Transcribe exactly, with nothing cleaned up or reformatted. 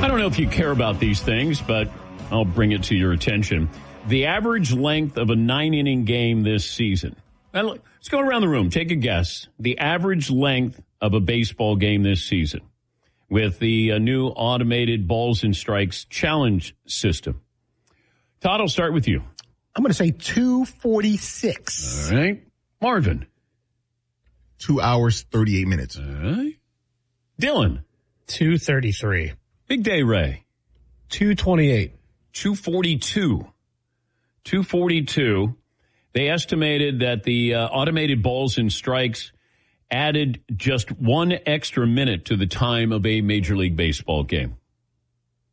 I don't know if you care about these things, but I'll bring it to your attention. The average length of a nine-inning game this season. And let's go around the room. Take a guess. The average length of a baseball game this season with the uh, new automated balls and strikes challenge system. Todd, I'll start with you. I'm going to say two forty-six. All right. Marvin. Two hours, thirty-eight minutes. All right. Dylan. two thirty-three. Big Day Ray. two twenty-eight. two forty-two. two forty-two. They estimated that the uh, automated balls and strikes added just one extra minute to the time of a Major League Baseball game.